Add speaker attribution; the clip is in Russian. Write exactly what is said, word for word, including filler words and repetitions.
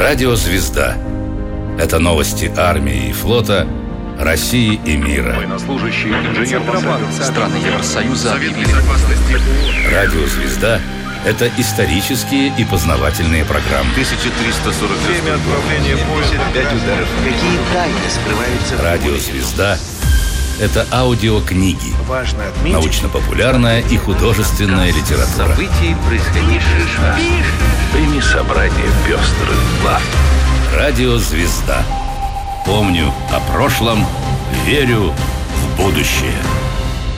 Speaker 1: Радио «Звезда». Это новости армии и флота, России и мира.
Speaker 2: Военнослужащий, инженер
Speaker 3: страны Евросоюза объявили.
Speaker 1: Радио «Звезда» — это исторические и познавательные программы.
Speaker 2: тысяча триста сорок время отправления поезда. Пять ударов.
Speaker 4: Какие тайны скрываются?
Speaker 1: Радио «Звезда» — это аудиокниги,
Speaker 4: Важно отметить.
Speaker 1: научно-популярная и художественная литература.
Speaker 2: Событий, происходивших Прими собрание пестрых глав.
Speaker 1: Радио «Звезда». Помню о прошлом, верю в будущее.